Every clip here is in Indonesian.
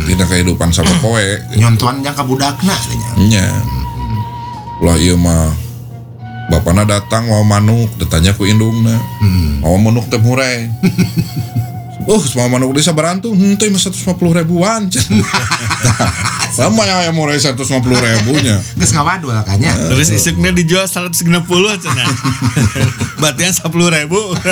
dina kehidupan sapopoe nyontoan jangka budakna nya. Ulah ieu mah bapana datang mau manuk ditanya ku indungna. Mau manuk teh mureh. Semua manuk desa berantung henteu mah 150 ribuan. Sama yang mureh 150 ribunya. Geus ngawadul kanya. Terus isuknya dijual 160 cenah. Batian 10.000.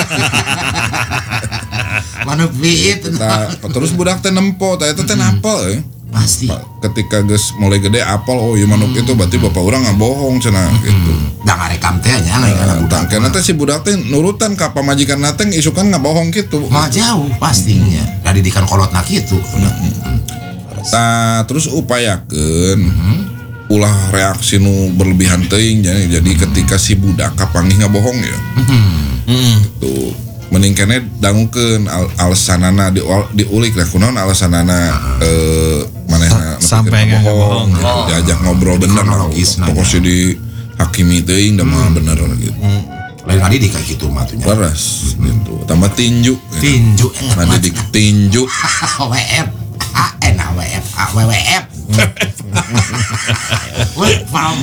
Manuk biit. Terus budak teh nempo teh eta teh apel Pasti. Ketika geus mulai gede apel ieu manuk itu berarti bapak urang ngabohong cenah gitu. Da ngarekam teh nya lah budak. Karena teh si budak teh nurutan ka pamajikanna teh isukan ngabohong kitu. Mah jauh pastinya. Da didikan kolotna kitu. Terus upayakeun ulah reaksi nu berlebihan teuing jadi ketika si budak kapanggih ngabohong ya. Gitu. Mending keneh dangukeun alasanana diulik lah kunaon alasanana manehna sampai ngabohong diajak ngobrol bener pokoknya di hakimi teuing da mah bener gitu. Lain kali di kayak gitu mah tuh nya. Leres gitu. Tambah tinju. Tinju. Mandi di tinju. WF. WF. WWF. Wih, paham.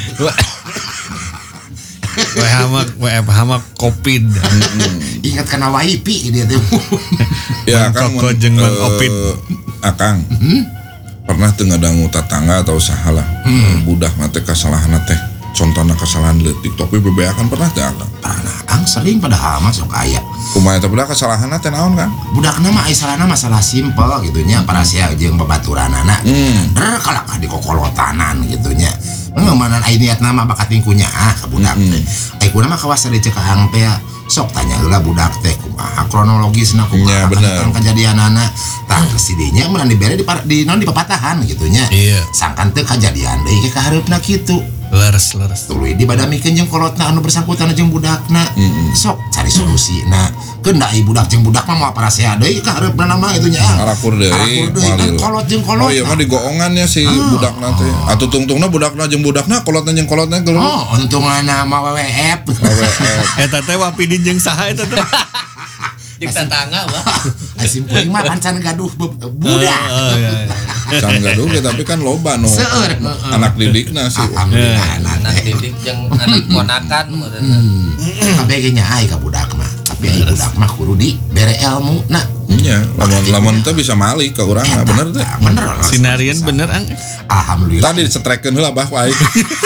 WF hamak COVID. Ingat kena WIP dia tuh. Ya kan Koko jeung Mang Opid. Akang. Pernah teu ngadangu tatangga atau saha lah. Budak mah teh kasalahan teh. Contohna kesalahan leutik tapi bebeakan pernah teh Akang? Pernah, Kang sering padahal mah sok aya. Kumaha teh budak kesalahan teh naon Kang? Budakna mah salahna masalah simpel gitu nya, parasia jeung babaturanana. Kalak di kokolotanan gitu nya. Mana ai niat nama bakat mingkunya ka budak teh. Ai kuna mah kawas di Cekaang teh sok tanya heula budak teh kumaha kronologisna kumaha kejadianana. Tah kesidinya mun dibere di non di papatahan gitu nya. Sangkan teu kajadian deui ke hareupna kitu. Leres. Tuluy dibadamikeun jeung kolotna anu bersangkutan jeung budakna. Sok cari solusina. Keun da budak jeung budak mah moal parasea deui ka hareupna mah itu nya. Arakur deui. Kolot jeung kolot. Oh iya mah digoongannya si budakna teh. Atuh tungtungna budakna jeung budakna kolotna jeung kolotna geuleuh. Oh, untungna mah WWF. Eta teh wapidin jeung saha eta teh? Jeung tetangga mah. Asim kuring mah pancan gaduh budak. Can gaduh tapi kan loba no. Anak didikna sih. Anak didik jeung anak ponakan meureunna. Tapi ge nya ai ka budak mah. Tapi ai budak mah kudu dibere ilmu. Nah, nya lamun teh bisa malih ka urang bener teh. Bener. Sinarian bener ang. Alhamdulillah. Tadi setrekeun heula bah wae.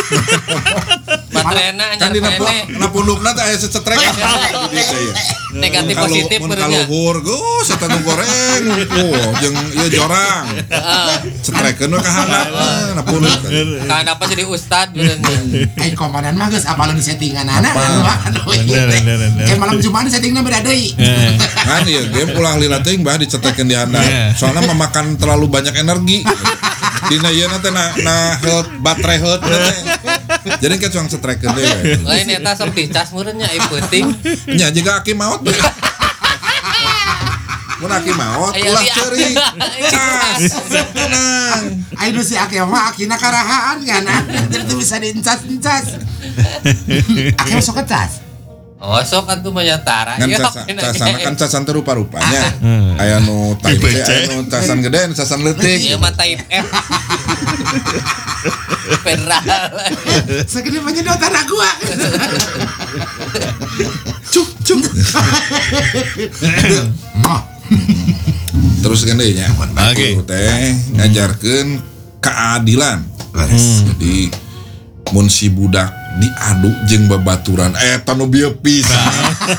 Baterena Kan anyar dina pene. pundukna teh aya setrek. Negatif positif beurnya. Kaluhur geus eta nu goreng. Jeung ieu jorang. Setrekeun ka handap na punduk. Ka apa jadi ustad beurnya. Ai komandan mah geus apalun settinganana. Bener. Malam Jumat settingna beda deui. Kan ieu game ulah lila teuing bah dicetekeun di handap. Soalna memakan terlalu banyak energi. Dina ieu teh na health baterai health teh. Jadi kan cuang setrekeun deui. Lain eta sok dicas meureunnya ai penting. Nya jiga aki maot. Mun aki maot ulah ceuring. Cas. Tenang. Ai nu si aki mah akina karahaan kan. Jadi bisa diencas-encas. Aki sok kecas. Oh, sok atuh mah nyatara. Kan casana kan casan teh rupa-rupanya. Aya nu type C, aya nu casan gede, anu casan leutik. Ieu mah type F. Federal. Segede menyedot anak gua. Cuk. Terus kan deui nya. Oke. Teh ngajarkeun keadilan. Jadi mun si budak diadu jeung babaturan eta nu bieu pisan.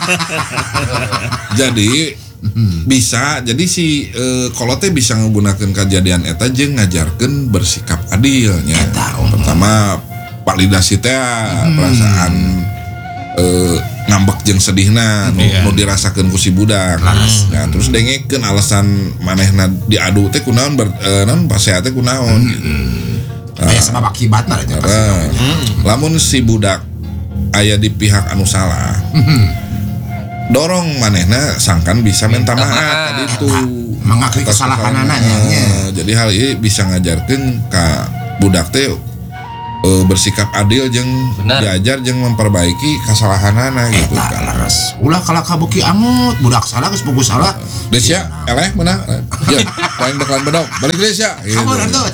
Jadi bisa jadi si kolot teh bisa nggunakeun kejadian eta jeung ngajarkeun bersikap adil nya. Pertama validasi teh perasaan ngambek jeung sedihna nu dirasakeun ku si budak. Nah, terus dengekeun alasan manehna diadu teh kunaon naon pasea teh kunaon gitu. Aya sabab akibatna nya pasti. Lamun si budak aya di pihak anu salah. Dorong manehna sangkan bisa minta maaf tadi itu mengakui kesalahanana nya. Jadi hal ini bisa ngajarkeun ka budak teh bersikap adil jeung Benar. diajar jeung memperbaiki kesalahanana gitu Eta kan. leres. Ulah kalau kabuki angut budak salah geus bogus salah. Desya, eleh mana? Ya, paling dekat bedog. Balik Desya. Gitu. Kamu tuh.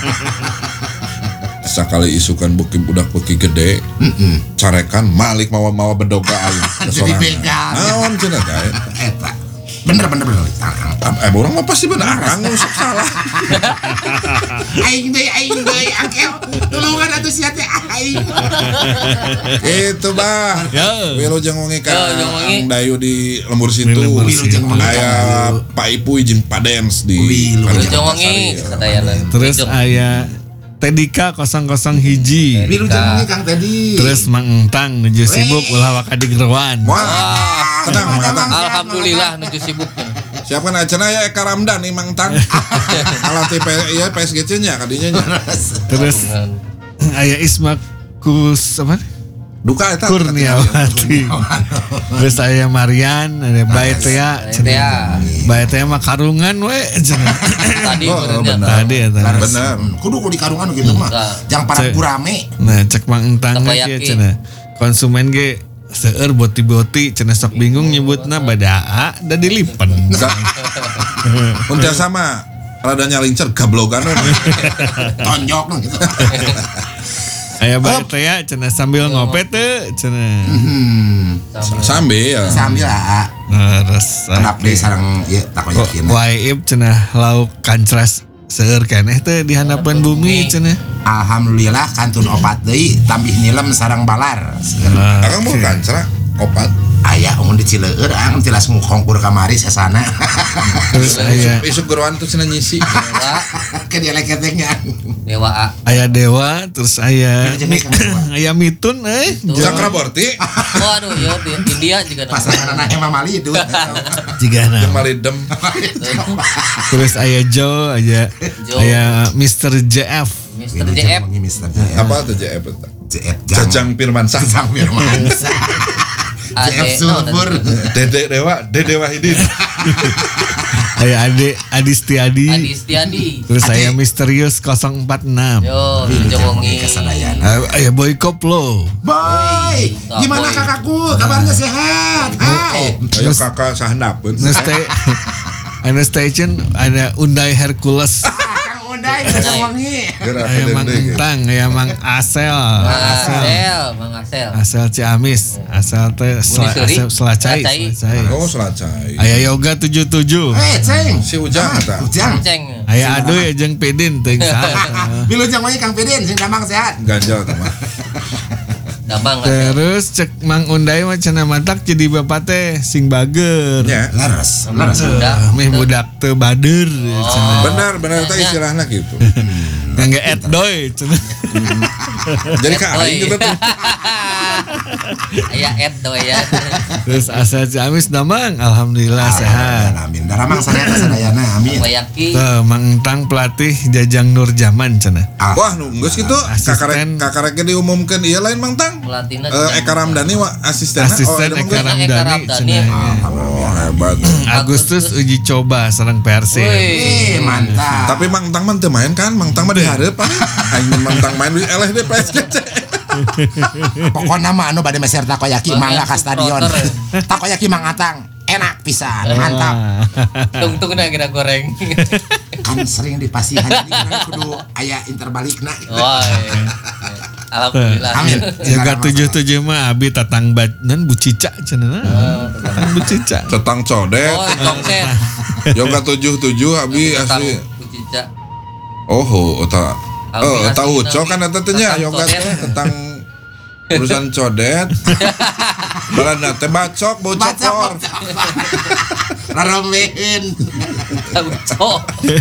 Sakali isukan budak beki gede, carekan malik mawa bedog ka aing. Jadi begal. Naon cenah teh? Eta. Bener. Orang mah pasti benar, anu sok salah. Aing deui angkel. Tulungan atuh sia teh aing. Itu bah. Ya. Wilujeng wengi ka Ya, jeung wengi. Dayu di lembur situ. Wilujeng wengi ka Aya Dayu. Pak Ipuy jeung Pak Dens di Wilujeng Jeung wengi sadayanan. Terus aya Tedika 001. Wilujeng wengi Kang Tedi. Terus Mang Entang nuju sibuk ulah waka di Gerwan. Wah, tenang Mang. Alhamdulillah nuju sibuknya. Siapkan acara ya Eka Ramdan nih Mang Tang. Alat iya PSGC nya kadinya nya. Terus aya Isma apa? Duka eta. Kurniawati. Terus aya Marian, ada Bae Tea. Ya, Bae Tea mah karungan we cenah. tadi Oh, benernya. benar. Tadi eta. Benar. Kudu di karungan gitu mah. Jangan para gurame. Nah, cek Mang Entang Takoyaki. ge cenah. Konsumen ge seueur boti-boti cenah sok bingung nyebutna badaa da dilipen. Untuk sama rada nyalincer gablogan. Tonjok gitu. Aya Bae Tea cenah sambil ngope teu cenah. Sambil ya. Sambil Terus kenap deui sareng ieu takoyaki. Waib cenah lauk kancras seueur keneh teh di hadapan bumi cenah. Alhamdulillah kantun opat deui tambih nilem sareng balar. Akang mau kancra opat. Aya mun di Cileur ang tilas ngukongkur kamari sasana. Terus aya Isuk geruan tuh cenah nyisi. Ke dia leketnya. Dewa A. aya Dewa, terus aya aya Mitun Cakraborti. Oh aduh ya di India juga nama. Pasangan anak emang mali itu. jigana. Malidem. Terus aya Joe, Joe. aya Mr. JF. Mr. JF. Mr. JF. Apa tuh JF? JF Jajang Firmansyah. Jajang Firman. JF Subur. Dede Wahidin. Aya Ade Adi Adistiadi. Setiadi. Terus aya Misterius 046. Yo, Jongi. Kesadayana. Aya Boy Koplo. Boy, gimana Boy. kakakku? Kabarnya sehat? Hai. Ayo kakak sahandapeun. Ada station ada Hyundai Hercules. Kang Unday, Kang Wangi. Aya Mang Entang, aya Mang Asel. Mang Asel. Asel Ciamis, asal teh Bunisuri. Selacai. Oh, Selacai. Aya Yoga 77. Ceng. Si Ujang eta. Ujang. Ceng. Aya Adoy jeung Pedin teuing saha. Wilujeng Wangi Kang Pedin sing damang sehat. Ganjal teman. Gampang lah. Terus cek Mang Unday mah cenah matak jadi bapak teh sing bager. Ya. Laras. Meh budak teu bader cenah. Benar teh istilahna gitu. Ngangge doy cenah. Jadi ka aing gitu tuh. Aya Ed do ya. Terus asal Ciamis damang alhamdulillah sehat. Amin. Daramang sehat sadayana. Amin. Bayaki. Tuh Mang Entang pelatih Jajang Nur Zaman cenah. Wah, nu geus kitu Asisten. kakarek diumumkeun ieu lain Mang Tang. Pelatihna Eka Ramdhani wa asistenna. Asisten ada Eka mah Eka Ramdhani Ramdhani. cenah. Oh, hebat. Agustus uji coba sareng Persib. Eh, mantap. Tapi Mang Tang mah teu main kan? Mang Tang mah dihareup kan? Aing Mang Tang main di eleh deh PSGC. Pokoknya mah anu bade meser takoyaki mangga ka stadion. Takoyaki Mang Atang enak pisan, mantap. Tungtungna kira goreng. Kan sering dipasihan jadi kan kudu aya interbalikna. Wah. Alhamdulillah. Amin. Jaga 77 mah abi tatang nan bucica cenah. Tatang bucica. Tetang codet. Oh, tongset. Yoga 77 abi asli. Bucica. Oh, eta. Oh, Abi tahu asli cok kan eta teh nya tetang yoga codet. teh tentang urusan codet. Balana teh bacok bau cokor. Raromehin. Tauco.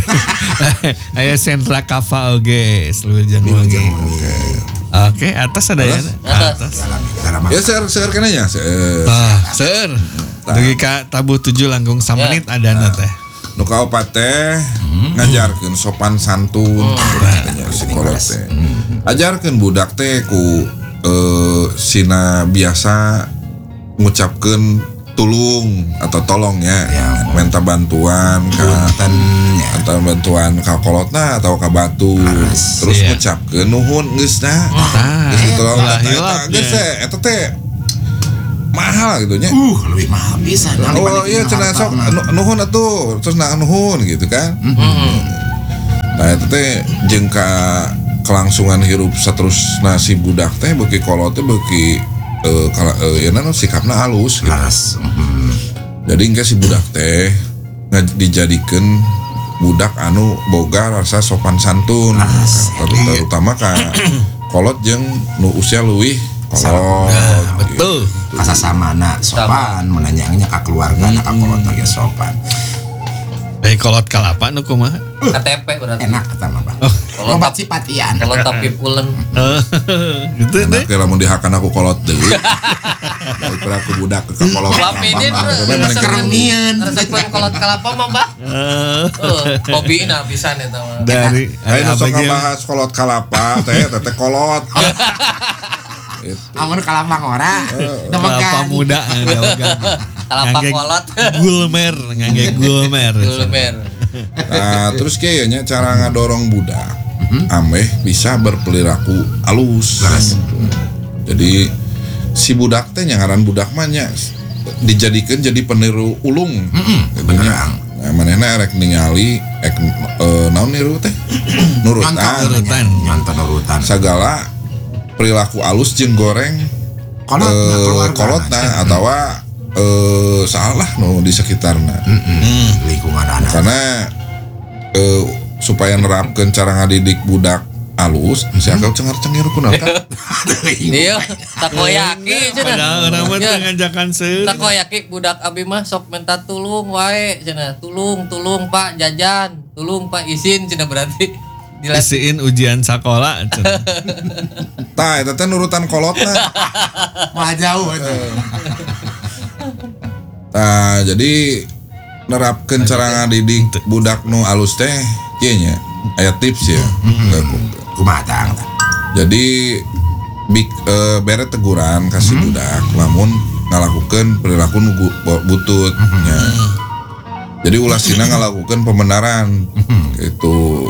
Aya sentra kava oge Selujeng Wangi. Oke, atas ada ya. Atas. Ya ser kana nya. Seur. Dugi ka tabuh 7 langkung 3 menit adana teh. Nu kaopat teh ngajarkeun sopan santun katanya psikolog teh. Ajarkeun budak teh ku sina biasa ngucapkeun tulung atau tolongnya Ya. minta bantuan ke Punten nya. atau bantuan ka kolotna atau ka batu terus Iya. ngucapkeun nuhun geus da Nah, geus tolong ulah eta hilapnya. geus eta teh mahal gitu nya. Lebih mahal bisa. Oh iya cenah sok nuhun atuh terus nuhun gitu kan. Nah itu teh jeung ka kelangsungan hirup saterusna si budak teh beuki kolot teh beuki sikapna halus gitu. Laras. Jadi engke si budak teh dijadikeun budak anu boga rasa sopan santun terutama ka kolot jeung nu usia leuwih kolot. betul. Kasasamana sopan menanyanya ka keluarga ka kolot ge sopan. Kolot kalapa nu kumaha? KTP berarti. Enak kata mah Bang. Kalau Lobat sipatian. Kalau tapi pulen Gitu deh. Enak lamun dihakan aku kolot deui. Daripada aku budak ke kolot. Lapinin Keremieun. resepin kolot kelapa mah Mbak. Kopi nah pisan eta mah. Dari Ayo sok abg ngabahas kolot kalapa teh kolot. Amun kalapang ora. kelapa muda Kelapa kolot. Gulmer, ngangge gulmer. Gulmer. Nah, terus kayaknya cara ngadorong budak ameh bisa berperilaku alus. Jadi si budak teh nyangaran budak mah nya dijadikeun jadi peniru ulung. Benerang. Nah, manehna rek ningali naon niru teh? Nurutan. Nyonton urutan. Sagala perilaku alus jeung goreng kolotna atawa salah no di sekitarna. Lingkungan anak. Karena supaya nerapkeun cara ngadidik budak alus, si akal cengar-cengir kunaon tah? Iya, takoyaki cenah. Padahal orang mah teu ngajakan seun. Takoyaki budak abi mah sok minta tulung wae cenah. Tulung Pak jajan, tulung Pak izin cenah berarti. Isiin ujian sekolah. Tah eta teh nurutan kolotna. Wah jauh eta. Nah, jadi nerapkeun cara ngadidik budak nu alus teh kieu nya aya tips ya. Kumaha tang. Jadi bere teguran kasih budak lamun ngalakukeun perilaku nu butut nya. Jadi ulasina ngalakukeun pembenaran gitu.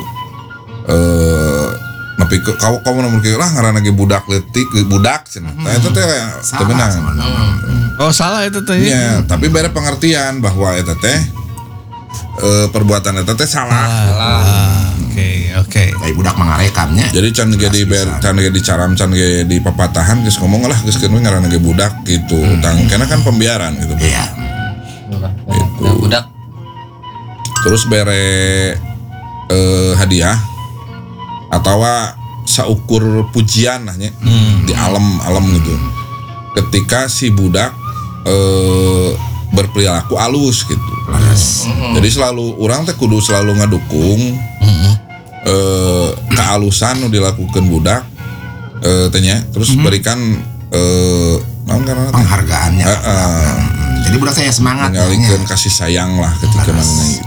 Nepi kau namun kira ngaranna ge budak leutik budak cenah. Tah eta teh teu beunang. Oh salah itu teh. Ya, tapi bere pengertian bahwa eta teh perbuatan eta teh salah. Oke. Baik budak mangarekamnya. Jadi can ge dicaram can ge di papatahan geus ngomong lah geus keun ngaranna ge budak gitu. Tang kena kan pembiaran gitu. Iya. Gitu. Nah, budak Terus bere hadiah atau saukur pujian lah nya di alam gitu. Ketika si budak berperilaku alus gitu. Jadi selalu orang teh kudu selalu ngadukung kealusan nu dilakukan budak tanya terus berikan penghargaannya. Jadi budak saya semangat ngalikeun kasih sayang lah ketika mana gitu.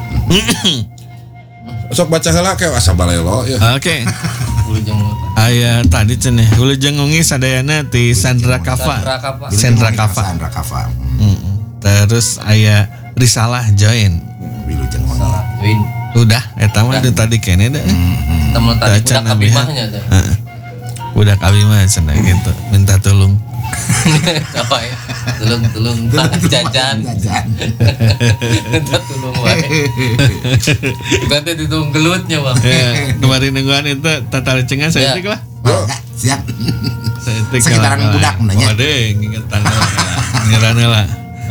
Sok baca heula ke asa balelo ya. Oke. Aya tadi cenah Wilujeng Ungi sadayana ti Sandra Kava. Sandra Kava. Terus aya Risalah Join. Wilujeng Win. Udah eta mah tadi kene da. Temen tadi budak abi mah nya teh. Budak abi mah cenah gitu. Minta tolong. Apa ya? Tulung jajan. Minta tulung wae. Berarti ditulung gelutnya, Bang. Kemarin nungguan itu tatar cengan saya lah. Siap. Sekitaran budak nanya. Waduh, ingetan lah. Ngirana lah.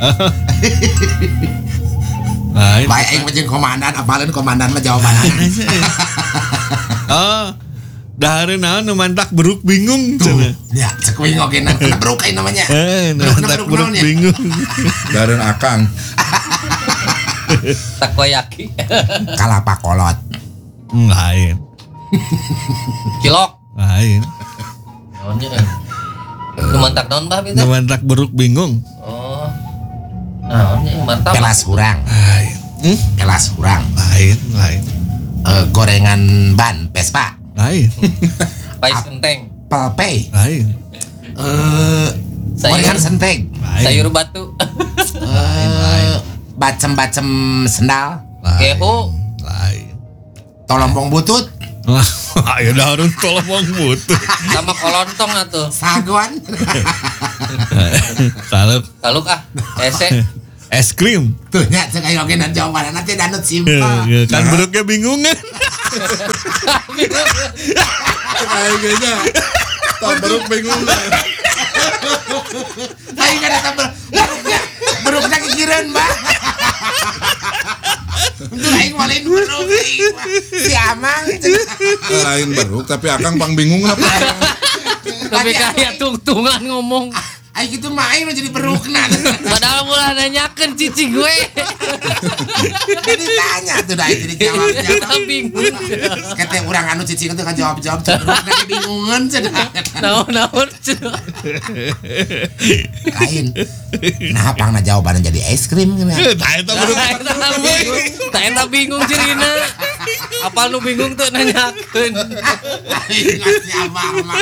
Baik aing jeung komandan, apalin komandan mah jawabanana. Oh. Dahare naon nu mantak beruk bingung cenah. Ya, cekuing oge nang beruk aing namanya. Mantak beruk bingung. Dareun akang. Takoyaki. Kalapa kolot. Lain. Cilok. Lain. Naonnya kan? Nu mantak naon bah Nu mantak beruk bingung. Oh. Naonnya mantap. Pelas urang. Lain. Pelas urang. Lain. Gorengan ban Vespa. Lain. Pais genteng. Pelpe. Lain. Gorengan senteng. Lain. Sayur batu. Bacem-bacem sendal. Keho. Lain. Tolompong butut. Ayo dah harus tolong butuh. Sama kolontong atuh. Saguan. Kalau Ese. es krim. Tuh nya cek ayo oge jawaban nanti danut simpel. Kan beruknya bingung kan. Kayaknya beruk bingung. Aing kada tambah. Beruknya kikireun, Mbak. Untuk aing walin beruk si Amang. Lain beruk tapi akang pang bingung apa. Tapi kayak tungtungan ngomong. Aing kitu mah aing jadi berukna. Padahal mulai nanyakeun cicing gue. Jadi tanya tuh dah jadi jawabnya. Kita bingung. Kete urang anu cicing itu kan jawab-jawab berukna kebingungan cenah. Naon. Lain. Nah, pangna jawabannya jadi es krim kan. Eta bingung cerina. Apa lu bingung tuh nanyakeun. Aing ngasih abang.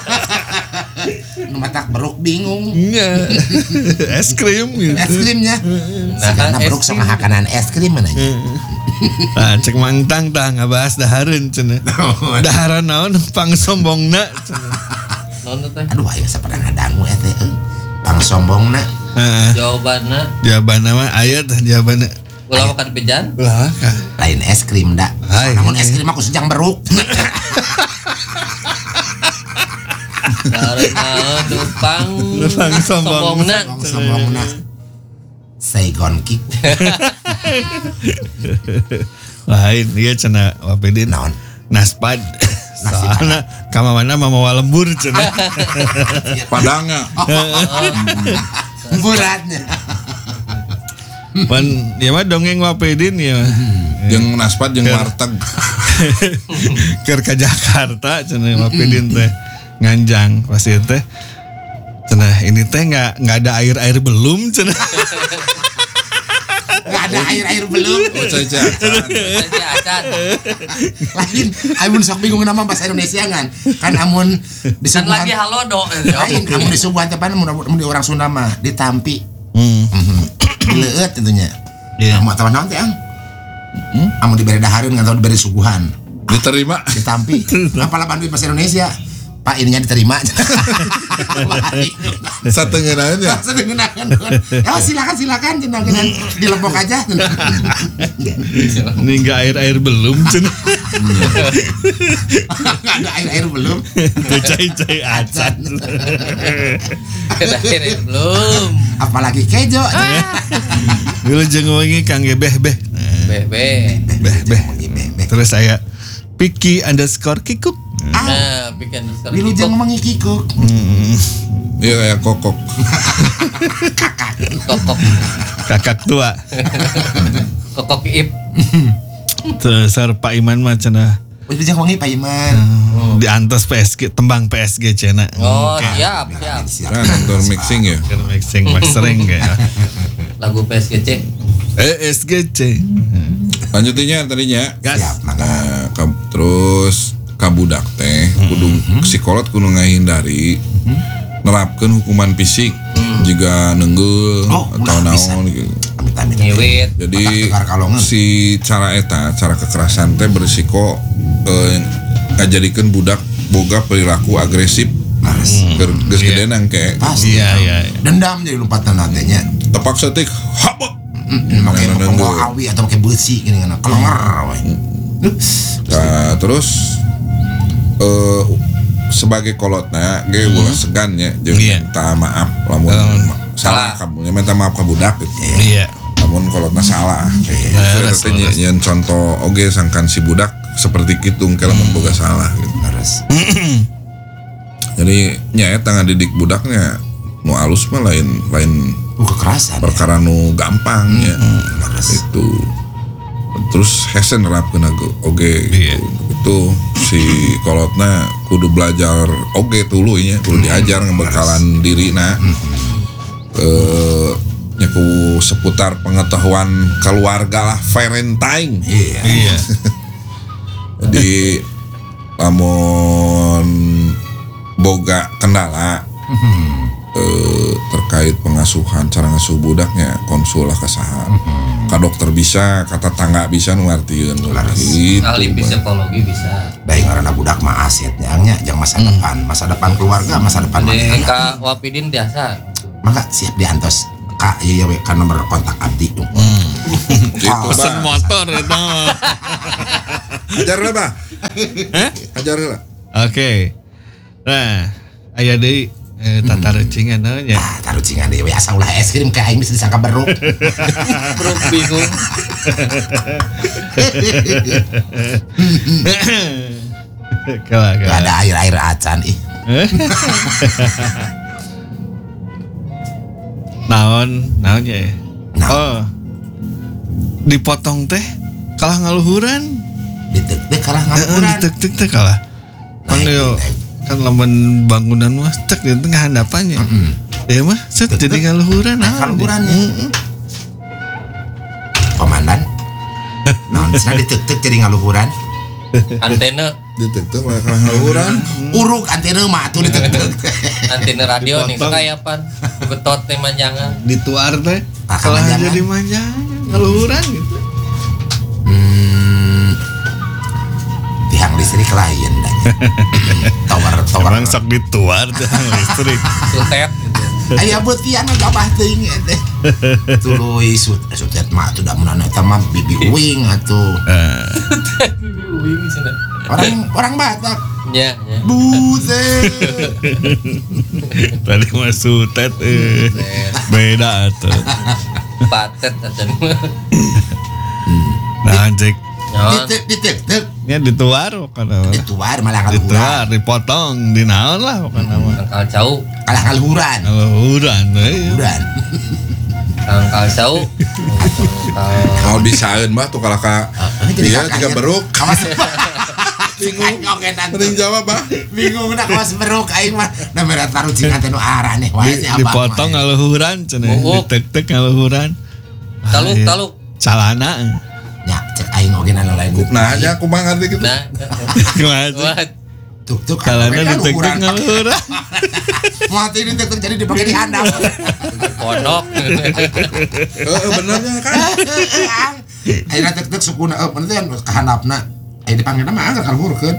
Nu matak beruk bingung. Es krim gitu. Es krimnya. Karena beruk sok ngahakanan es krim mana nya. Nah, cek mangtang tah ngabahas dahareun cenah. Daharan naon pang sombongna cenah. Naon teh? Aduh ayo saperang ngadangu teh. Pang sombongna. Heeh. Jawabanna mah aya tah jawabanna. Ulah makan pijan. Ulah kah. Lain es krim dak. Namun es krim aku sejang beruk. Pang sombongna. Sombongna. Saigon kick. Lain dia cenah wapedin Naon? naspad. Soalna kamana mamawa lembur cenah. Padangnya. Beratnya. Pan ya mah dongeng wapedin ya. Jeung naspad jeung warteg. Keur ka Jakarta cenah wapedin teh nganjang pasti teh. Cenah ini teh enggak ada air belum cenah. Enggak ada air belum. Acan. Lain amun sok bingung nama bahasa Indonesia kan amun Kan lagi halodo. Lain amun disuguhan teh pan mun di orang Sunda mah ditampi. Leueut tentunya. Iya. Mau tahu naon teh ang? Amun diberi dahareun ngan tahu diberi suguhan. Diterima. Ditampi. Apalah bantuin bahasa Indonesia. Pak ininya diterima. Satengeunaan ya. Ya silakan cenah dilempok aja. Ini enggak air belum cenah. Enggak ada air belum. Cai acan. Air belum. Apalagi kejo. Dulu jeung wengi Kang Beh. Beh. Terus saya Piki_Kikuk. Nah, bikin Bilu jeung mangikikuk. Iya kayak kokok. Kakak tua. Kokok ip. Terus Pak Iman mah cenah Bilu jeung wangi Pak Iman. diantos PSG tembang PSG cenah. Oh, siap. Kan nonton mixing ya. Keur mixing mastering kayak. Lagu PSGC. SGC. Lanjutinnya tadinya. Gas. Terus kabudak teh kudu psikolog kudu ngahindari nerapkeun hukuman fisik jika nenggel atau naon gitu. Ngiwit. Jadi si cara kekerasan teh berisiko ngajadikeun budak boga perilaku agresif. Geus gedenan ke. Iya. Dendam jadi lompatan nantinya. Tepak setik habak. Make penggawa awi atau make beusi gini ngana kelenger we. Nah, terus sebagai kolotna ge ulah segan nya jeung minta maaf lamun salah kamu minta maaf ka budak gitu. Iya. Lamun kolotna salah. Eta nyen contoh oge sangkan si budak seperti kitu engke lamun boga salah gitu. Jadi nya eta ngadidik budaknya nu alus mah lain kekerasan. Perkara nu gampang ya. Itu. Terus hese nerapkeun oge gitu. Itu si kolotna kudu belajar oge tuluy nya, kudu diajar ngebekalan dirina. Nyaku seputar pengetahuan keluarga lah parenting. Iya. Jadi lamun boga kendala terkait pengasuhan cara ngasuh budaknya konsul lah ke saha. Ka dokter bisa, ka tetangga bisa nu ngartieun gitu. Ahli psikologi bisa. Baik ngaranna budak mah asetnya jeung masa depan keluarga, masa depan manehna. Ka Wapidin biasa. Maka siap diantos ka ieu we ka nomor kontak abdi. Pesen motor eta. Ajar lah, Bah. Ajar lah. Oke. Nah, aya deui tata recingan nya. Tarucingan deui we asa ulah es krim ka aing bisa disangka beruk. Beruk bingung. Gak ada air acan ih. Naon ya? Oh. Dipotong teh kalah ngaluhuran. Ditek kalah ngaluhuran. Ditek teh kalah. Kan lamun bangunan mah cek di tengah handapannya. Ya mah set jadi ngaluhuran. Ngaluhurannya. Komandan. Naon cenah ditek jadi ngaluhuran. Antena ditek kalah ngaluhuran. Uruk antena mah atuh ditek. Antena radio nih kakayapan. Betot teh manjangan. Dituar teh kalah jadi manjangan ngaluhuran gitu. Tiang listrik lain dah. Tower orang sok dituar tiang listrik. Sutet gitu. Aya buat tiang gabah teuing teh. Tuluy sutet mah atuh da mun eta mah bibi uing atuh. Uing cenah. Orang Batak. Ya. Buset. Tadi mah sutet beda atuh. Patet atuh. Nah, cek. Ditek. Nya dituar kan. Dituar malah ngaluhuran. Dituar, dipotong, dinaon lah bukan nama. Kangkal cau. Kalah ngaluhuran. Ngaluhuran. Kangkal cau. Mau disaeun mah tuh kalau ka dia juga beruk. Bingung. Mending jawab, Bah. Bingung nak kawas beruk aing mah. Da mere tarucingan teh nu arah nih wae si abang. Dipotong ngaluhuran cenah. Ditek-tek ngaluhuran. Taluk. Calana. Ya, cek aing oge na lain. Nah, aja aku mah ngerti gitu. Nah. Tuk calana ditek-tek ngaluhuran. Mati ditek jadi dipake di handap. Pondok. Benernya kan. Ayeuna tek sukuna penting ka handapna. Dipanggil nama anggar kaluhurkeun.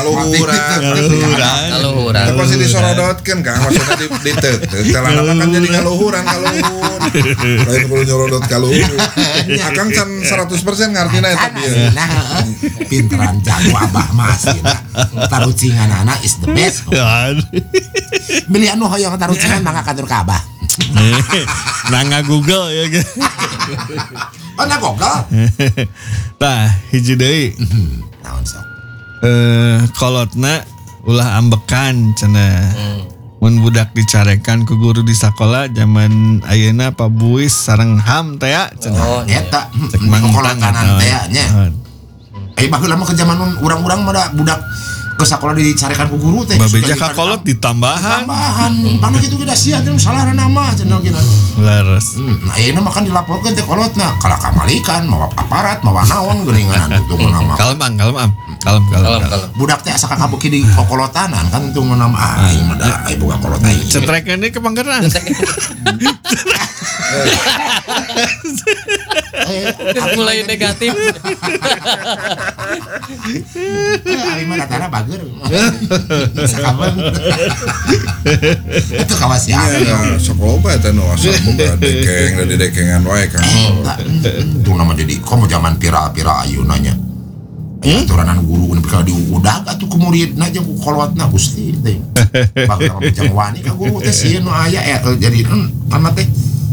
Kaluhuran. Pasti disorodotkeun Kang, maksudnya ditek. Calana kan jadi kaluhuran. Lain kudu nyorodot kaluhur. Akang can 100% ngartina eta pieu. Nah, pinteran jago abah mas. Tarucinganana is the best. Beli anu hoyong tarucingan mangga kantor ka abah. Nangga Google ya kan. Oh, na Google. Tah, hiji deui. Naon sok? Kolotna ulah ambekan cenah. Mun budak dicarekan ku guru di sekolah zaman ayeuna Pak Buis sareng Ham teh cenah. Eta cek mangtang teh nya. Baheula mah ke zaman urang-urang mah budak ke sekolah dicarekan ku guru teh. Babeja ka kolot ditambahan. Pangna kitu ge da sia teh salah nama cenah kitu. Laras. Nah, ayeuna mah kan dilaporkeun teh kolotna kala kamalikan mawa aparat mawa naon geuninganan itu nama. Kalem. Budak teh asa kabuki di kokolotanan kan itu nama aing mah da aya boga kolot aing. Cetrekan deui ke Panggerang. Mulai negatif. Aing mah datana bager. Sakabeung. Itu kawas ya. Sekolah apa eta nu asa boga dekeng da di dekengan wae Kang. Itu nama jadi komo zaman pira-pira ayeuna nya. Aturanan guru kalau diudag atuh ku muridna jeung ku kolotna Gusti teh. Bakal jang wani ka guru teh sieun nu aya jadi kana teh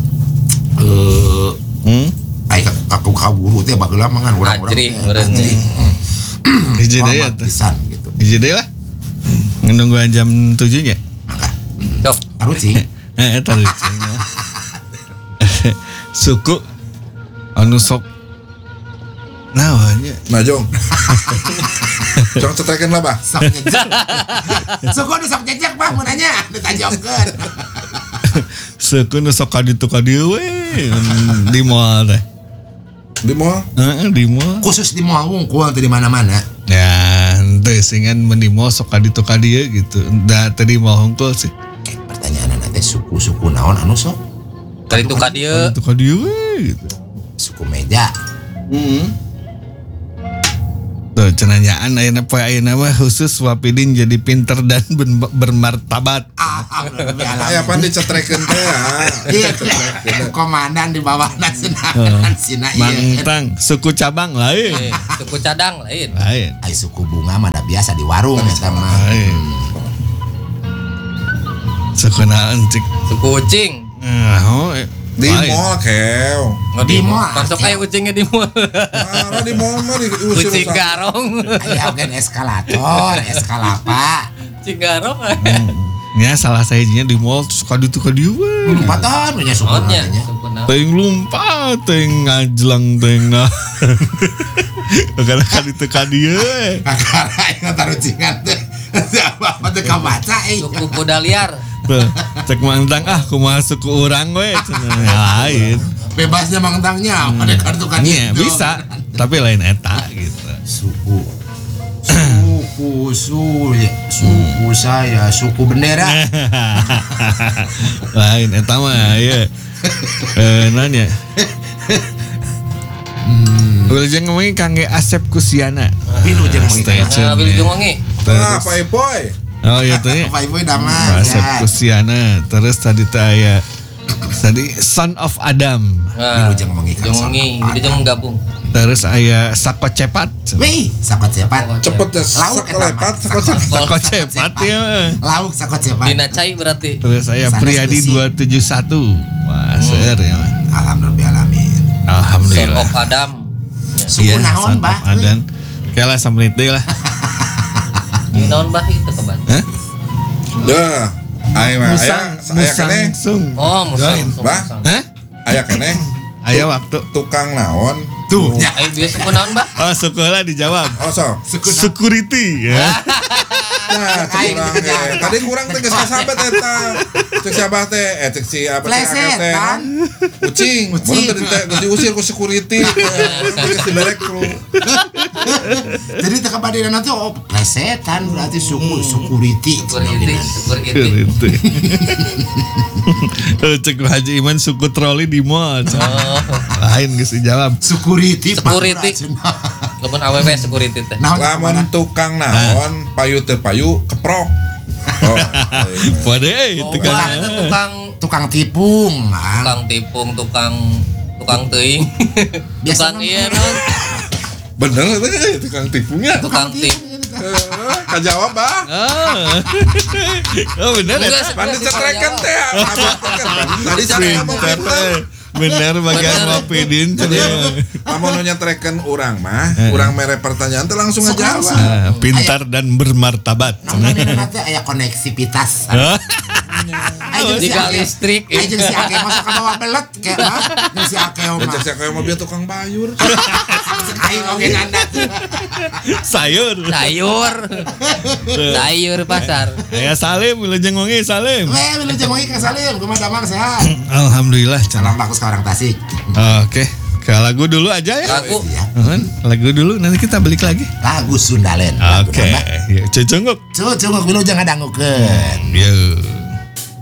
ai aku ka guru teh bageula mangan urang-urang teh. Hiji deui atuh. Gitu. Hiji deui lah. Nungguan jam 7 nya. Mangga. Sok. Tarucing. Eta rucing. Suku anu sok naonnya. Nah, Jong. Jong cetrekeun lah, Bah. Sok jejak. Suku nu sok jejak Bah mun nanya, ditajongkeun. Suku nu sok kaditu kadieu we di mall teh. Di mall? Di mall. Khusus di mall wungkul teh di mana-mana. Ya, teu singan mun di mall sok kaditu kadieu gitu. Da teh di mall hungkul sih. Pertanyaan teh suku-suku naon anu sok Kali itu ka dieu. Itu ka dieu we gitu. suku meja. Tuh cenanyaan ayeuna poe ayeuna mah khusus Wapidin jadi pinter dan bermartabat. Aya pan dicetrekeun teh ya. Iya, komandan di bawah nasional Sina ieu. Mangtang suku cabang lain. Suku cadang lain. Lain. Ai suku bunga mah da biasa di warung eta mah. Lain. Suku naon cik? Suku ucing. Di mall keo. Di mall. Masuk aya ucingnya di mall. Nah, di mall mah diusir. Ucing garong. Aya oge eskalator, eskalapa. Ucing garong. Ya salah sajinya di mall suka ditu ka dieu we. Lompatan punya suku Naonnya? namanya. Suku naon? Teuing lompat, teuing ngajlang, teuing nah. Karena kan itu ka dieu we. Kakara ingat tarucingan teh. Apa teh kabaca Suku kuda liar. Tuh, cek mangtang kumaha suku urang we cenah lain. bebasnya mangtangnya ada kartu kan Iya, bisa, tapi lain eta gitu. Suku saya suku bendera. Lain eta mah ya. Nanya. Wilujeng ngomongin Kangge Asep Kusiana. Wilujeng ngomongin Wilujeng wangi. Apa Ipoy? Oh iya tuh ya. Pak Ibu damai. Asep Kusiana. Terus tadi tadi Son of Adam. Wilujeng ngomongin Wilujeng gabung. Terus aya Sako Cepat. Wih, sakot cepat. Cepet ya, Lauk sakelepat, Sako Cepat ya. Lauk sakot cepat. Dina cai berarti. Terus saya Sanes Priadi besi. 271. Wah, ser ya. Alhamdulillah. Son Alhamdulillah. of Adam. Suku naon, Bah? Adan. Kela samrit deui lah. Ini naon bah itu keban. Hah? Dah, aya mah aya keneh. Sung. Oh, Lain. musang. Bah? Hah? Aya keneh Aya waktu. tukang naon. Tuh, ya. Ayo biasa suku naon bah? Oh, sekolah dijawab. Oh, so. Security ya. Nah, Aing kurang dijawab. tadi kurang teh geus kasabet eta. Cek siapa teh? Cek si apa teh? Plesetan. Kucing. Mun tadi teh geus diusir ku security. Geus diberek kru. Jadi teka padina nanti plesetan berarti suku security. Security. Cek Haji Iman suku troli di mall. Lain geus dijawab. Security. Security. Lamun AWW security teh. Lamun tukang naon, payu teu payu keprok. Oh. Pade Oh, itu wah, kan. itu Tukang tipung. tukang tipung, tukang teuing. Biasa Tukang iya non. Bener teh tukang tipungnya. Tukang tipung. Kajawab, Bah. Oh benar ya. Pan dicetrekeun teh. Tadi cara ngomong pinter. Benar bagian Wapidin cenah. Amun nyetrekeun urang mah, urang mere pertanyaan teh langsung ngajawab. Pintar dan bermartabat. Namanya nanti aya koneksivitas. Jika listrik. Ayo jeung si Ake masuk ke bawah belet kayak mah. Jeung si Ake mah. Cek saya kayak mobil tukang bayur. Aing oge nganda tuh. Sayur. Sayur pasar. Ya Salim, Wilujeng Wangi Salim. Weh, wilujeng ngopi ka Salim, kumaha damang sehat. Alhamdulillah. Salam bagus ke orang Tasik. Oke, ke lagu dulu aja ya. Lagu. Lagu dulu, nanti kita balik lagi. Lagu Sundalen. Oke, yuk cocok. Cocok wilujeng ngadangukeun. Yuk.